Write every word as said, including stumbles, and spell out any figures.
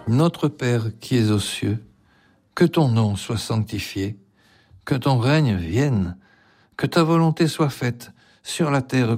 Notre Père qui es aux cieux, que ton nom soit sanctifié, que ton règne vienne, que ta volonté soit faite sur la terre